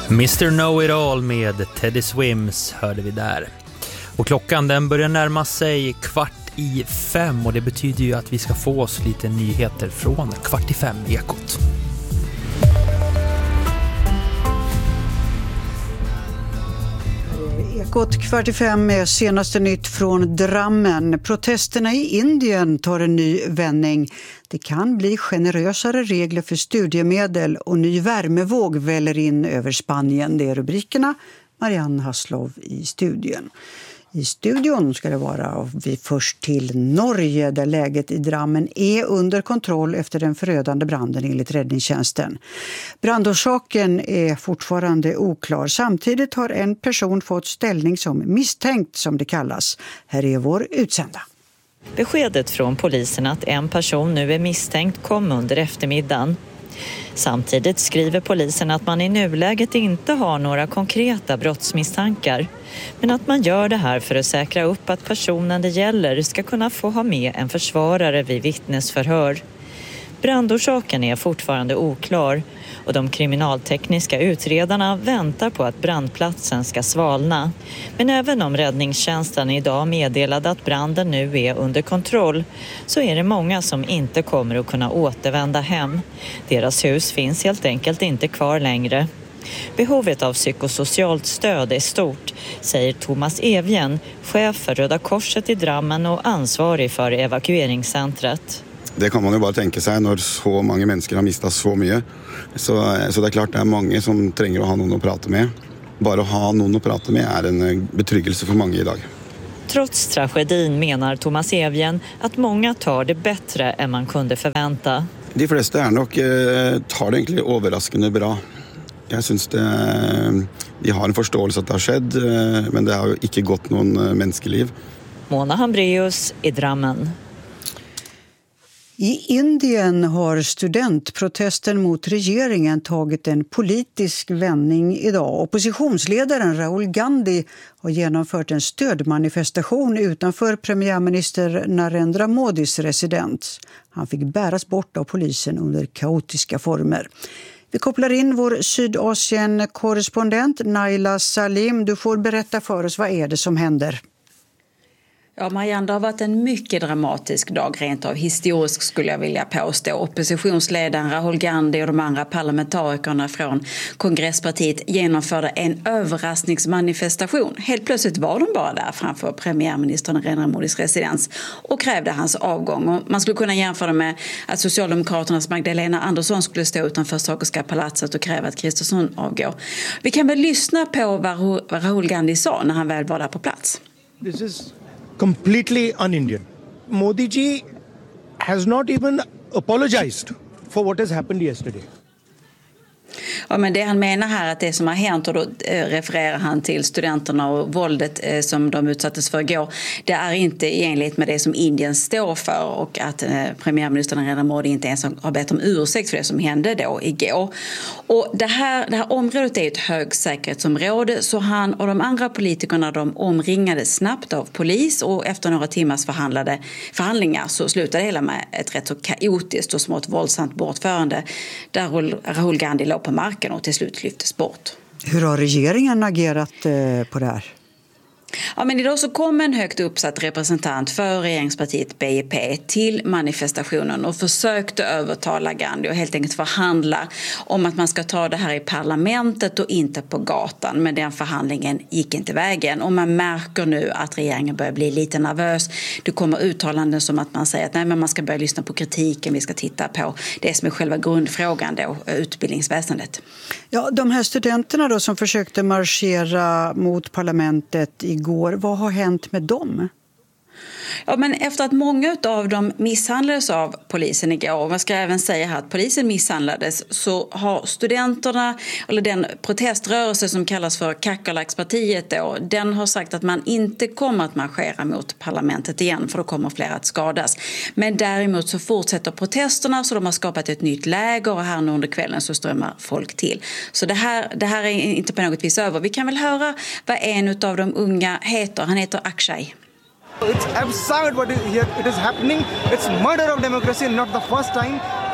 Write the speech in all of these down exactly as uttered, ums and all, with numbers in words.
mister Know-It-All med Teddy Swims hörde vi där. Och klockan den börjar närma sig kvart i fem och det betyder ju att vi ska få oss lite nyheter från kvart i fem Ekot. Ekot kvart i fem med senaste nytt från Drammen. Protesterna i Indien tar en ny vändning. Det kan bli generösare regler för studiemedel och ny värmevåg väller in över Spanien. Det är rubrikerna. Marianne Hasslov i studion. I studion ska det vara och vi först till Norge där läget i Drammen är under kontroll efter den förödande branden enligt räddningstjänsten. Brandorsaken är fortfarande oklar. Samtidigt har en person fått ställning som misstänkt som det kallas. Här är vår utsända. Beskedet från polisen att en person nu är misstänkt kom under eftermiddagen. Samtidigt skriver polisen att man i nuläget inte har några konkreta brottsmisstankar. Men att man gör det här för att säkra upp att personen det gäller ska kunna få ha med en försvarare vid vittnesförhör. Brandorsaken är fortfarande oklar och de kriminaltekniska utredarna väntar på att brandplatsen ska svalna. Men även om räddningstjänsten idag meddelade att branden nu är under kontroll så är det många som inte kommer att kunna återvända hem. Deras hus finns helt enkelt inte kvar längre. Behovet av psykosocialt stöd är stort, säger Thomas Evjen, chef för Röda Korset i Drammen och ansvarig för evakueringscentret. Det kan man ju bara tänka sig när så många människor har mistat så mycket. Så, så det är klart det är många som tränger att ha någon att prata med. Bara att ha någon att prata med är en betryggelse för många idag. Trots tragedin menar Thomas Evjen att många tar det bättre än man kunde förvänta. De flesta är nog eh, tar det egentligen överraskande bra. Jag syns det, de har en förståelse att det har skett, men det har ju inte gått någon mänskliv. Mona Hambreus i Drammen. I Indien har studentprotesten mot regeringen tagit en politisk vändning idag. Oppositionsledaren Rahul Gandhi har genomfört en stödmanifestation utanför premiärminister Narendra Modis residens. Han fick bäras bort av polisen under kaotiska former. Vi kopplar in vår Sydasien-korrespondent Naila Salim. Du får berätta för oss, vad är det som händer? Ja, Marianne, det har varit en mycket dramatisk dag, rent av historisk skulle jag vilja påstå. Oppositionsledaren Rahul Gandhi och de andra parlamentarikerna från kongresspartiet genomförde en överraskningsmanifestation. Helt plötsligt var de bara där framför premiärminister Narendra Modis residens och krävde hans avgång. Och man skulle kunna jämföra med att Socialdemokraternas Magdalena Andersson skulle stå utanför Sagerska palatset och kräva att Kristersson avgår. Vi kan väl lyssna på vad Rahul Gandhi sa när han väl var där på plats. This is completely un-Indian. Modi ji has not even apologized for what has happened yesterday. Ja, men det han menar här att det som har hänt, och då eh, refererar han till studenterna och våldet eh, som de utsattes för igår, det är inte i enlighet med det som Indien står för, och att eh, premiärministern Narendra Modi inte ens har bett om ursäkt för det som hände då igår. Och det här, det här området är ett högsäkerhetsområde, så han och de andra politikerna de omringades snabbt av polis, och efter några timmars förhandlade, förhandlingar så slutade det hela med ett rätt så kaotiskt och smått våldsamt bortförande där Rahul Gandhi låg på marken och till slut lyftes bort. Hur har regeringen agerat på det här? Ja, men idag så kom en högt uppsatt representant för regeringspartiet B J P till manifestationen och försökte övertala Gandhi och helt enkelt förhandla om att man ska ta det här i parlamentet och inte på gatan. Men den förhandlingen gick inte vägen, och man märker nu att regeringen börjar bli lite nervös. Det kommer uttalanden som att man säger att nej, men man ska börja lyssna på kritiken, vi ska titta på det som är själva grundfrågan då, utbildningsväsendet. Ja, de här studenterna då som försökte marschera mot parlamentet igår, vad har hänt med dem? Ja, men efter att många av dem misshandlades av polisen igår, och man ska även säga här att polisen misshandlades, så har studenterna, eller den proteströrelse som kallas för Kakerlakspartiet då, den har sagt att man inte kommer att marschera mot parlamentet igen, för då kommer flera att skadas. Men däremot så fortsätter protesterna, så de har skapat ett nytt läger, och här nu under kvällen så strömmar folk till. Så det här, det här är inte på något vis över. Vi kan väl höra vad en av de unga heter. Han heter Akshay. It's absurd what is here. It is happening. It's murder of democracy, not the first time.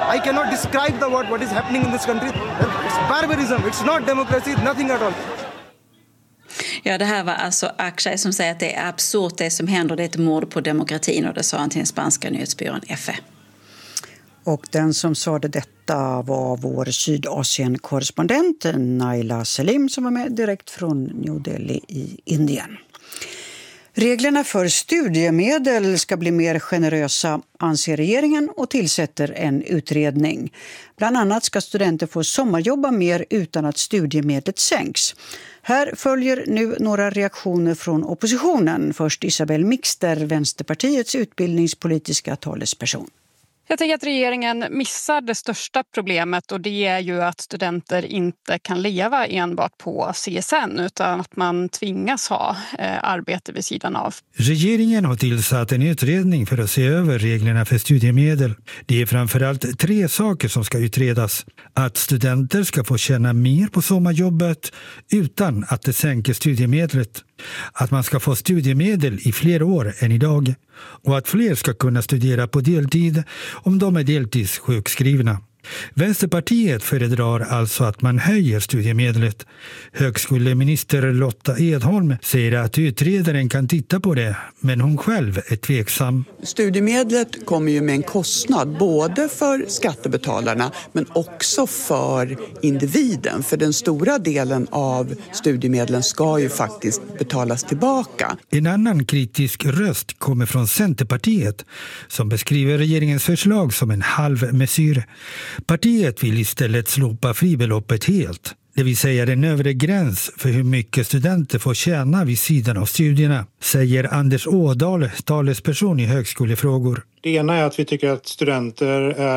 I cannot describe the word what is happening in this country. It's barbarism. It's not democracy. It's nothing at all. Ja, det här var alltså Akshay som säger att det är absurt det som händer. Det är ett mord på demokratin, och det sa han till den spanska nyhetsbyrån F E. Och den som sa det detta var vår Sydasien-korrespondent Naila Selim som var med direkt från New Delhi i Indien. Reglerna för studiemedel ska bli mer generösa, anser regeringen, och tillsätter en utredning. Bland annat ska studenter få sommarjobba mer utan att studiemedlet sänks. Här följer nu några reaktioner från oppositionen. Först Isabel Mixter, Vänsterpartiets utbildningspolitiska talesperson. Jag tänker att regeringen missar det största problemet, och det är ju att studenter inte kan leva enbart på C S N utan att man tvingas ha eh, arbete vid sidan av. Regeringen har tillsatt en utredning för att se över reglerna för studiemedel. Det är framförallt tre saker som ska utredas. Att studenter ska få tjäna mer på sommarjobbet utan att det sänker studiemedlet. Att man ska få studiemedel i fler år än idag. Och att fler ska kunna studera på deltid om de är deltidssjukskrivna. Vänsterpartiet föredrar alltså att man höjer studiemedlet. Högskoleminister Lotta Edholm säger att utredaren kan titta på det, men hon själv är tveksam. Studiemedlet kommer ju med en kostnad både för skattebetalarna men också för individen. För den stora delen av studiemedlen ska ju faktiskt betalas tillbaka. En annan kritisk röst kommer från Centerpartiet som beskriver regeringens förslag som en halvmesyr. Partiet vill istället slopa fribeloppet helt, det vill säga den övre gräns för hur mycket studenter får tjäna vid sidan av studierna, säger Anders Ådahl, talesperson i högskolefrågor. Det ena är att vi tycker att studenter är